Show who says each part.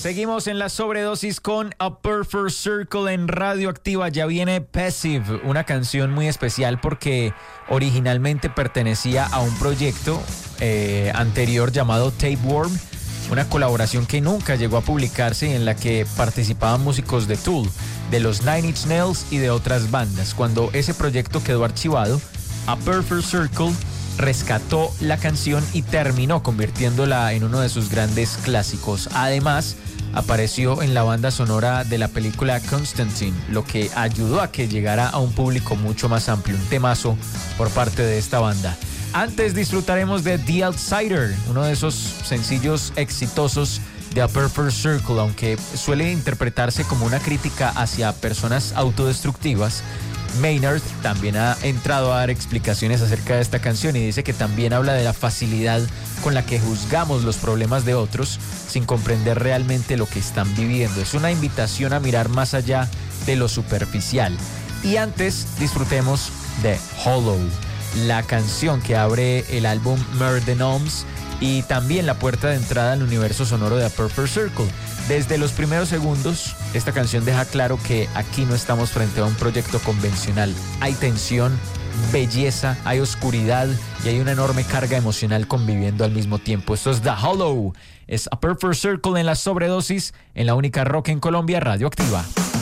Speaker 1: Seguimos en la sobredosis con A Perfect Circle en Radioactiva. Ya viene Passive, una canción muy especial porque originalmente pertenecía a un proyecto anterior llamado Tapeworm, una colaboración que nunca llegó a publicarse y en la que participaban músicos de Tool, de los Nine Inch Nails y de otras bandas. Cuando ese proyecto quedó archivado, A Perfect Circle rescató la canción y terminó convirtiéndola en uno de sus grandes clásicos. Además, apareció en la banda sonora de la película Constantine, lo que ayudó a que llegara a un público mucho más amplio. Un temazo por parte de esta banda. Antes disfrutaremos de The Outsider, uno de esos sencillos exitosos de A Perfect Circle, aunque suele interpretarse como una crítica hacia personas autodestructivas. Maynard también ha entrado a dar explicaciones acerca de esta canción y dice que también habla de la facilidad con la que juzgamos los problemas de otros sin comprender realmente lo que están viviendo. Es una invitación a mirar más allá de lo superficial. Y antes disfrutemos de Hollow, la canción que abre el álbum Murder the Gnomes y también la puerta de entrada al universo sonoro de A Perfect Circle. Desde los primeros segundos, esta canción deja claro que aquí no estamos frente a un proyecto convencional. Hay tensión, belleza, hay oscuridad y hay una enorme carga emocional conviviendo al mismo tiempo. Esto es The Hollow, es A Perfect Circle en la sobredosis, en la única rock en Colombia, Radioactiva.